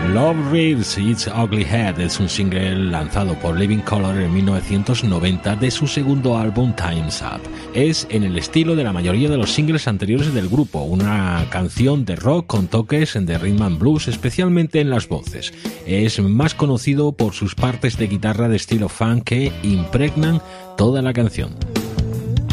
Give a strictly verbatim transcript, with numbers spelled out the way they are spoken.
Love Rears Its Ugly Head es un single lanzado por Living Colour en mil novecientos noventa de su segundo álbum Time's Up. Es en el estilo de la mayoría de los singles anteriores del grupo, una canción de rock con toques de rhythm and blues, especialmente en las voces. Es más conocido por sus partes de guitarra de estilo funk que impregnan toda la canción.